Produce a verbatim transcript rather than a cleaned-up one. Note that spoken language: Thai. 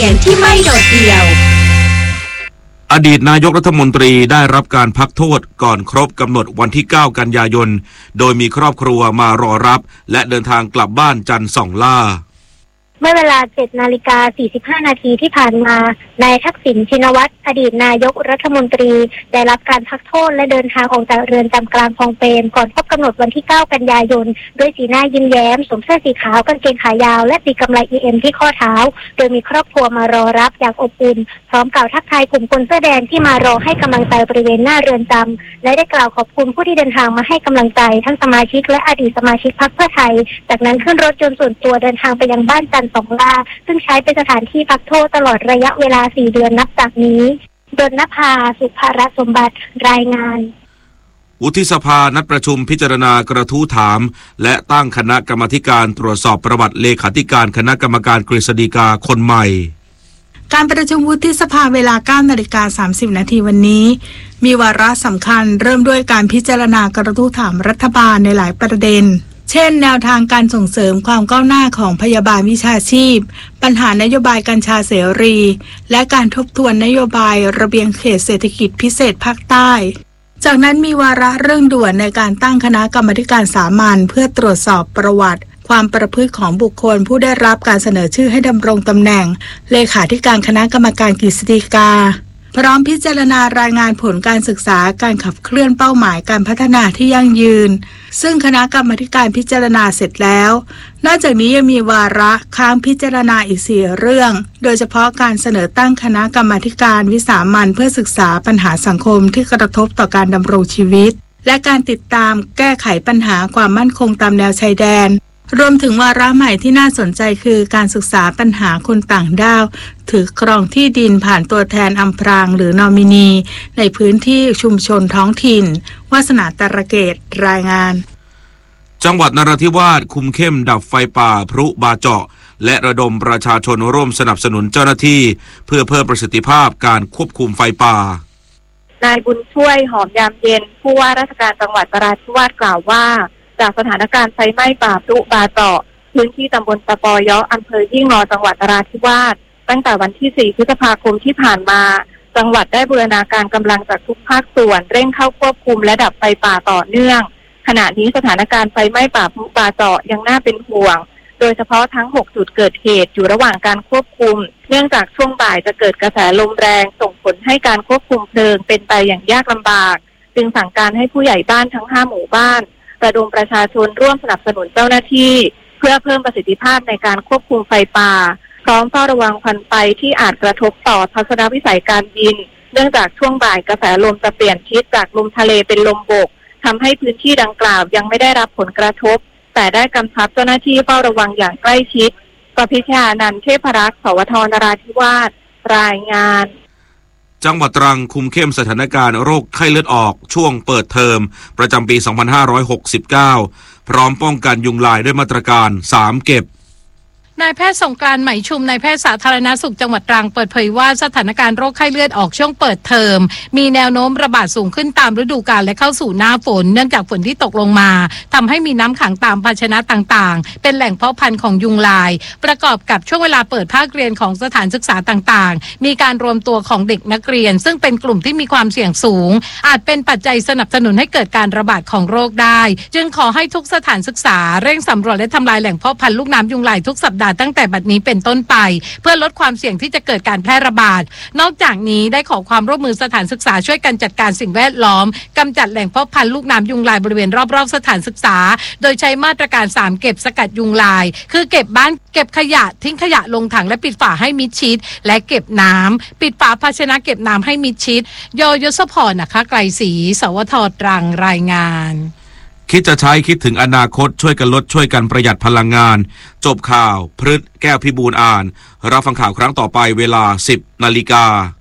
เสียงที่ไม่โดดเดี่ยวอดีตนายกรัฐมนตรีได้รับการพักโทษก่อนครบกำหนดวันที่เก้ากันยายนโดยมีครอบครัวมารอรับและเดินทางกลับบ้านจันทร์สองล่าเมื่อเวลา เจ็ดนาฬิกาสี่สิบห้า นาทีที่ผ่านมานายทักษิณชินวัตรอดีตนายกรัฐมนตรีได้รับการพักโทษและเดินทางออกจากเรือนจำกลางคลองเปรมก่อนครบกำหนดวันที่เก้ากันยายนด้วยสีหน้ายิ้มแย้มสวมเสื้อสีขาวกางเกงขายาวและตีกำไล อี เอ็ม ที่ข้อเท้าโดยมีครอบครัวมารอรับอย่างอบอุ่นพร้อมกล่าวทักทายกลุ่มคนเสื้อแดงที่มารอให้กำลังใจบริเวณหน้าเรือนจำและได้กล่าวขอบคุณผู้ที่เดินทางมาให้กำลังใจทั้งสมาชิกและอดีตสมาชิกพรรคเพื่อไทยจากนั้นขึ้นรถยนต์ส่วนตัวเดินทางไปยังบ้านจันทร์สองล่าซึ่งใช้เป็นสถานที่พักโทษตลอดระยะเวลาสี่เดือนนับจากนี้ดลนภาสุภรสมบัติรายงานวุฒิสภานัดประชุมพิจารณากระทู้ถามและตั้งคณะกรรมาธิการตรวจสอบประวัติเลขาธิการคณะกรรมการกฤษฎีกาคนใหม่การประชุมวุฒิสภาเวลา เก้านาฬิกาสามสิบ นาทีวันนี้มีวาระสำคัญเริ่มด้วยการพิจารณากระทู้ถามรัฐบาลในหลายประเด็นเช่นแนวทางการส่งเสริมความก้าวหน้าของพยาบาลวิชาชีพปัญหานโยบายกัญชาเสรีและการทบทวนนโยบายระเบียงเขตเศรษฐกิจพิเศษภาคใต้จากนั้นมีวาระเรื่องด่วนในการตั้งคณะกรรมาการสามัญเพื่อตรวจสอบประวัติความประพฤติของบุคคลผู้ได้รับการเสนอชื่อให้ดำรงตำแหน่งเลขาธิการคณะกรรมการกฤษฎีกาพร้อมพิจารณารายงานผลการศึกษาการขับเคลื่อนเป้าหมายการพัฒนาที่ยั่งยืนซึ่งคณะกรรมาการพิจารณาเสร็จแล้วนอกจากนี้ยังมีวาระค้างพิจารณาอีกสี่เรื่องโดยเฉพาะการเสนอตั้งคณะกรรมาการวิสามัญเพื่อศึกษาปัญหาสังคมที่กระทบต่อการดำรงชีวิตและการติดตามแก้ไขปัญหาความมั่นคงตามแนวชายแดนรวมถึงวาระใหม่ที่น่าสนใจคือการศึกษาปัญหาคนต่างด้าวถือครองที่ดินผ่านตัวแทนอำพรางหรือนอมินีในพื้นที่ชุมชนท้องถิ่นวาสนาตระเกตรายงานจังหวัดนราธิวาสคุมเข้มดับไฟป่าพลุบาเจาะและระดมประชาชนร่วมสนับสนุนเจ้าหน้าที่เพื่อเพิ่มประสิทธิภาพการควบคุมไฟป่านายบุญช่วยหอมยามเย็นผู้ว่าราชการจังหวัดนราธิวาสกล่าวว่าจากสถานการณ์ไฟไหม้ป่าพลุบาเจาะพื้นที่ตำบลตะปอยออำเภอยิ่งนอจังหวัดนราธิวาสตั้งแต่วันที่สี่พฤษภาคมที่ผ่านมาจังหวัดได้บูรณาการกำลังจากทุกภาคส่วนเร่งเข้าควบคุมและดับไฟป่าต่อเนื่องขณะนี้สถานการณ์ไฟไหม้ป่าพลุบาเจาะยังน่าเป็นห่วงโดยเฉพาะทั้งหกจุดเกิดเหตุอยู่ระหว่างการควบคุมเนื่องจากช่วงบ่ายจะเกิดกระแสลมแรงส่งผลให้การควบคุมเพลิงเป็นไปอย่างยากลำบากจึงสั่งการให้ผู้ใหญ่บ้านทั้งห้าหมู่บ้านระดมประชาชนร่วมสนับสนุนเจ้าหน้าที่เพื่อเพิ่มประสิทธิภาพในการควบคุมไฟป่าพร้อมเฝ้าระวังควันไฟที่อาจกระทบต่อทัศนวิสัยการบินเนื่องจากช่วงบ่ายกระแสลมจะเปลี่ยนทิศจากลมทะเลเป็นลมบกทำให้พื้นที่ดังกล่าวยังไม่ได้รับผลกระทบแต่ได้กำชับเจ้าหน้าที่เฝ้าระวังอย่างใกล้ชิดปพิชานันท์เทพรักษ์สวทนราธิวาสรายงานจังหวัดตรังคุมเข้มสถานการณ์โรคไข้เลือดออกช่วงเปิดเทอมประจำปีสองพันห้าร้อยหกสิบเก้าพร้อมป้องกันยุงลายด้วยมาตรการสามเก็บนายแพทย์สงกรานต์ไหมชุมนายแพทย์สาธารณสุขจังหวัดตรังเปิดเผยว่าสถานการณ์โรคไข้เลือดออกช่วงเปิดเทอมมีแนวโน้มระบาดสูงขึ้นตามฤดูกาลและเข้าสู่หน้าฝนเนื่องจากฝนที่ตกลงมาทำให้มีน้ำขังตามภาชนะต่างๆเป็นแหล่งเพาะพันธุ์ของยุงลายประกอบกับช่วงเวลาเปิดภาคเรียนของสถานศึกษาต่างๆมีการรวมตัวของเด็กนักเรียนซึ่งเป็นกลุ่มที่มีความเสี่ยงสูงอาจเป็นปัจจัยสนับสนุนให้เกิดการระบาดของโรคได้จึงขอให้ทุกสถานศึกษาเร่งสำรวจและทำลายแหล่งเพาะพันธุ์ลูกน้ำยุงลายทุกสัปดาห์ตั้งแต่บัดนี้เป็นต้นไปเพื่อลดความเสี่ยงที่จะเกิดการแพร่ระบาดนอกจากนี้ได้ขอความร่วมมือสถานศึกษาช่วยกันจัดการสิ่งแวดล้อมกำจัดแหล่งเพาะพันธุ์ลูกน้ำยุงลายบริเวณรอบๆสถานศึกษาโดยใช้มาตรการสามเก็บสกัดยุงลายคือเก็บบ้านเก็บขยะทิ้งขยะลงถังและปิดฝาให้มิดชิดและเก็บน้ำปิดฝาภาชนะเก็บน้ำให้มิดชิดโยยศพรนะคะไกรศรีสวทตรังรายงานคิดจะใช้คิดถึงอนาคตช่วยกันลดช่วยกันประหยัดพลังงานจบข่าวพฤษแก้วพิบูลอ่านรับฟังข่าวครั้งต่อไปเวลา สิบนาฬิกา